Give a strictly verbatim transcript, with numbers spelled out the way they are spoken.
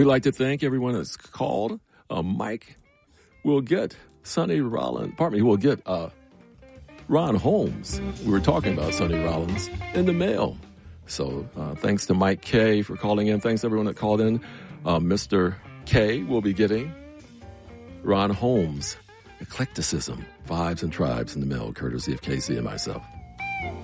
We'd like to thank everyone that's called. Uh, Mike will get Sonny Rollins. Pardon me, we'll get uh, Ron Holmes. We were talking about Sonny Rollins in the mail. So uh, thanks to Mike K for calling in. Thanks to everyone that called in. Uh, Mister K will be getting Ron Holmes, Eclecticism, Vibes and Tribes in the mail, courtesy of Casey and myself.